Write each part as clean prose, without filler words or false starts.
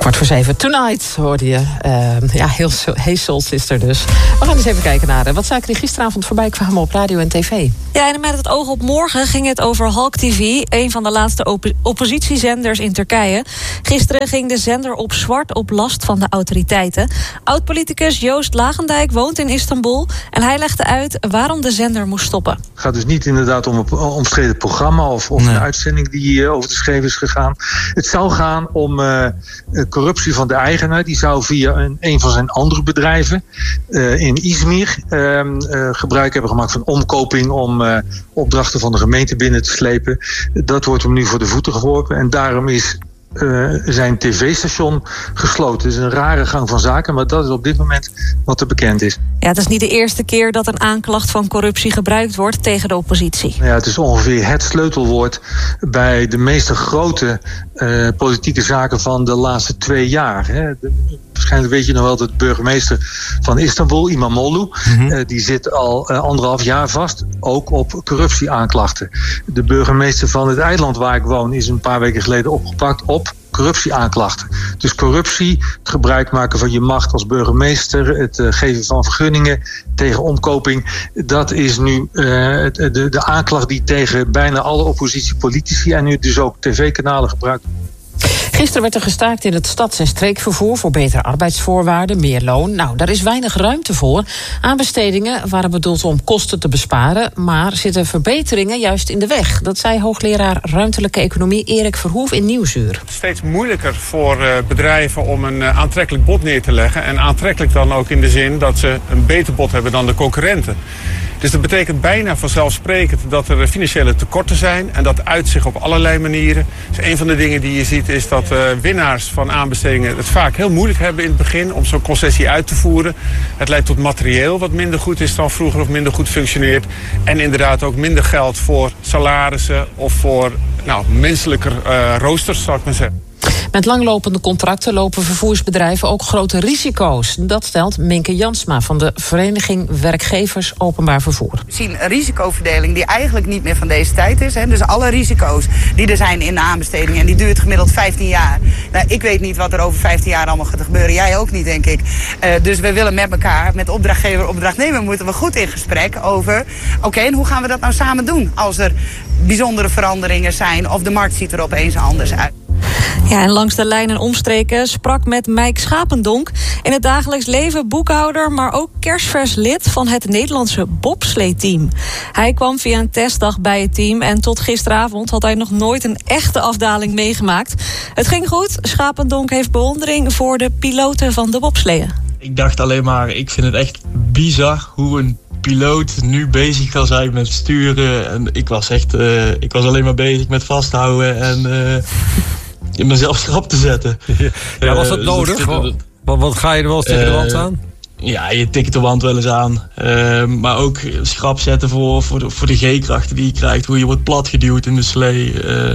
7:15. Tonight hoorde je. Hey Soul Sister dus. We gaan eens even kijken naar wat zaken die gisteravond voorbij kwamen op radio en tv. Ja, en met het oog op morgen ging het over Halk TV, een van de laatste oppositiezenders in Turkije. Gisteren ging de zender op zwart op last van de autoriteiten. Oud-politicus Joost Lagendijk woont in Istanbul en hij legde uit waarom de zender moest stoppen. Het gaat dus niet inderdaad om een omstreden programma of een uitzending die over de scheef is gegaan. Het zou gaan om corruptie van de eigenaar. Die zou via een van zijn andere bedrijven in Izmir gebruik hebben gemaakt van omkoping om opdrachten van de gemeente binnen te slepen. Dat wordt hem nu voor de voeten geworpen en daarom is zijn tv-station gesloten. Het is een rare gang van zaken, maar dat is op dit moment wat er bekend is. Ja, het is niet de eerste keer dat een aanklacht van corruptie gebruikt wordt tegen de oppositie. Ja, het is ongeveer het sleutelwoord bij de meeste grote politieke zaken van de laatste 2 jaar. Hè. Waarschijnlijk weet je nog wel dat de burgemeester van Istanbul, Imamoglu, die zit al 1,5 jaar vast, ook op corruptieaanklachten. De burgemeester van het eiland waar ik woon is een paar weken geleden opgepakt op corruptieaanklachten. Dus corruptie, het gebruik maken van je macht als burgemeester, het geven van vergunningen tegen omkoping, dat is nu de aanklacht die tegen bijna alle oppositiepolitici en nu dus ook tv-kanalen gebruikt. Gisteren werd er gestaakt in het stads- en streekvervoer voor betere arbeidsvoorwaarden, meer loon. Nou, daar is weinig ruimte voor. Aanbestedingen waren bedoeld om kosten te besparen, maar zitten verbeteringen juist in de weg. Dat zei hoogleraar ruimtelijke economie Erik Verhoef in Nieuwsuur. Steeds moeilijker voor bedrijven om een aantrekkelijk bod neer te leggen. En aantrekkelijk dan ook in de zin dat ze een beter bod hebben dan de concurrenten. Dus dat betekent bijna vanzelfsprekend dat er financiële tekorten zijn. En dat uit zich op allerlei manieren. Dus een van de dingen die je ziet is dat winnaars van aanbestedingen het vaak heel moeilijk hebben in het begin om zo'n concessie uit te voeren. Het leidt tot materieel wat minder goed is dan vroeger of minder goed functioneert. En inderdaad ook minder geld voor salarissen of voor menselijker roosters, zou ik maar zeggen. Met langlopende contracten lopen vervoersbedrijven ook grote risico's. Dat stelt Minke Jansma van de Vereniging Werkgevers Openbaar Vervoer. We zien een risicoverdeling die eigenlijk niet meer van deze tijd is. Hè. Dus alle risico's die er zijn in de aanbestedingen, en die duurt gemiddeld 15 jaar. Nou, ik weet niet wat er over 15 jaar allemaal gaat gebeuren. Jij ook niet, denk ik. Dus we willen met elkaar, met opdrachtgever en opdrachtnemer, moeten we goed in gesprek over, oké, en hoe gaan we dat nou samen doen als er bijzondere veranderingen zijn of de markt ziet er opeens anders uit. Ja, en langs de lijn en omstreken sprak met Mike Schapendonk, in het dagelijks leven boekhouder, maar ook kerstvers lid van het Nederlandse bobsleeteam. Hij kwam via een testdag bij het team en tot gisteravond had hij nog nooit een echte afdaling meegemaakt. Het ging goed. Schapendonk heeft bewondering voor de piloten van de bobsleeën. Ik dacht alleen maar, ik vind het echt bizar hoe een piloot nu bezig kan zijn met sturen. En ik was alleen maar bezig met vasthouden en in mezelf schrap te zetten. Ja, was dat nodig? Want ga je er wel eens tegen de wand aan? Ja, je tikt de wand wel eens aan. Maar ook schrap zetten voor de G-krachten die je krijgt. Hoe je wordt platgeduwd in de slee.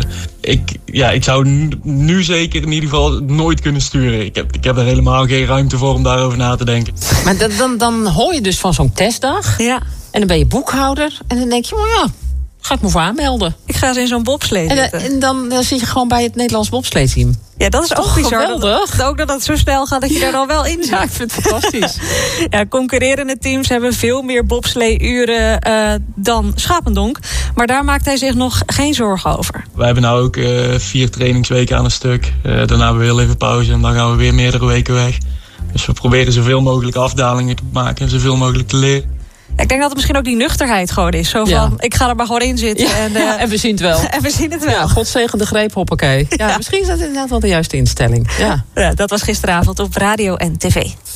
Ik zou nu zeker in ieder geval nooit kunnen sturen. Ik heb er helemaal geen ruimte voor om daarover na te denken. Maar dan hoor je dus van zo'n testdag. Ja. En dan ben je boekhouder. En dan denk je, ga ik me voor aanmelden. Ik ga eens in zo'n bobslee zitten. En dan zit je gewoon bij het Nederlands bobsleeteam. Ja, dat is ook bizar. Ook dat het zo snel gaat dat je daar dan wel in zit. Ja, ik vind het fantastisch. Ja, concurrerende teams hebben veel meer bobslee-uren dan Schapendonk. Maar daar maakt hij zich nog geen zorgen over. Wij hebben nou ook 4 trainingsweken aan een stuk. Daarna hebben we heel even pauze en dan gaan we weer meerdere weken weg. Dus we proberen zoveel mogelijk afdalingen te maken en zoveel mogelijk te leren. Ik denk dat het misschien ook die nuchterheid gewoon is. Zo van, ik ga er maar gewoon in zitten. Ja, en we zien het wel. En we zien het wel. Ja, God zegen de greep, hoppakee. Ja, misschien is dat inderdaad wel de juiste instelling. Ja. Ja, dat was gisteravond op radio en tv.